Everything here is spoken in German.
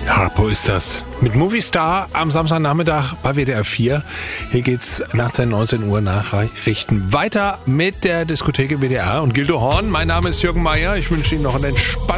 Harpo ist das. Mit Movistar am Samstagnachmittag bei WDR 4. Hier geht's nach den 19 Uhr Nachrichten weiter mit der Diskothek WDR und Gildo Horn. Mein Name ist Jürgen Meier. Ich wünsche Ihnen noch einen entspannten